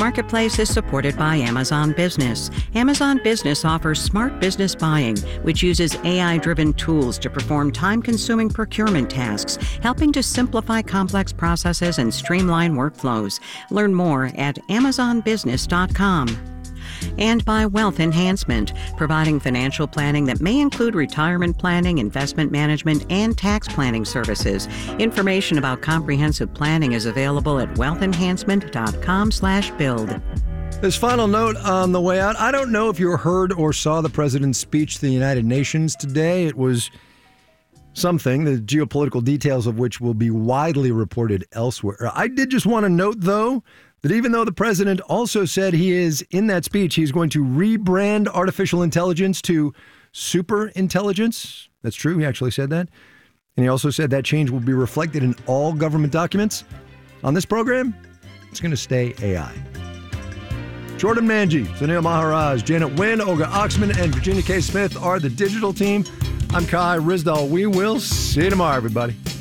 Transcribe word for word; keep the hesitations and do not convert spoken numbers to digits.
Marketplace is supported by Amazon Business. Amazon Business offers smart business buying, which uses A I-driven tools to perform time-consuming procurement tasks, helping to simplify complex processes and streamline workflows. Learn more at amazon business dot com. And by Wealth Enhancement, providing financial planning that may include retirement planning, investment management, and tax planning services. Information about comprehensive planning is available at wealth enhancement dot com slash build. This final note on the way out. I don't know if you heard or saw the president's speech to the United Nations today. It was something, the geopolitical details of which will be widely reported elsewhere. I did just want to note, though, that even though the president also said he is, in that speech, he's going to rebrand artificial intelligence to super intelligence. That's true. He actually said that. And he also said that change will be reflected in all government documents. On this program, it's going to stay A I. Jordan Manji, Sunil Maharaj, Janet Wynn, Olga Oxman, and Virginia K. Smith are the digital team. I'm Kai Rizdal. We will see you tomorrow, everybody.